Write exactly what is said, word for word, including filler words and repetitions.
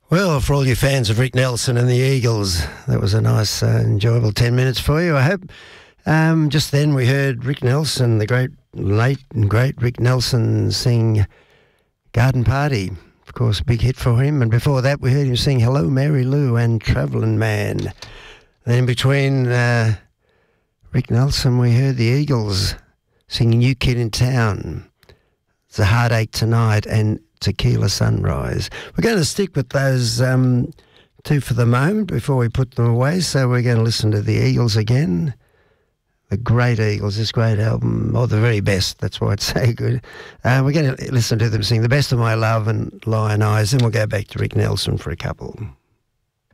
Well, for all you fans of Rick Nelson and the Eagles, that was a nice, uh, enjoyable ten minutes for you, I hope. Um, just then we heard Rick Nelson, the great, late and great Rick Nelson, sing Garden Party. Of course, a big hit for him. And before that, we heard him sing Hello, Mary Lou and Travelling Man. Then in between uh, Rick Nelson, we heard the Eagles singing New Kid in Town, It's a Heartache Tonight, and Tequila Sunrise. We're going to stick with those um, two for the moment before we put them away. So we're going to listen to the Eagles again. The great Eagles, this great album, or the very best, that's why it's so good. Uh, we're going to listen to them sing The Best of My Love and Lion Eyes, and we'll go back to Rick Nelson for a couple.